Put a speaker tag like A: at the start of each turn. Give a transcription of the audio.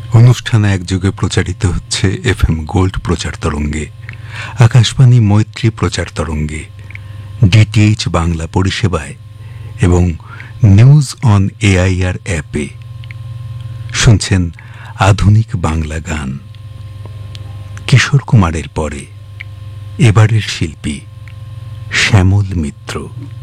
A: অনুষ্ঠান একযোগে প্রচারিত হচ্ছে FM গোল্ড প্রচার তরঙ্গে, আকাশবাণী মৈত্রী প্রচার তরঙ্গে, DTH বাংলা পরিষেবায় এবং নিউজ অন AIR অ্যাপে। শুনছেন আধুনিক বাংলা গান। কিশোর কুমারের পরে এবারের শিল্পী শ্যামল মিত্র।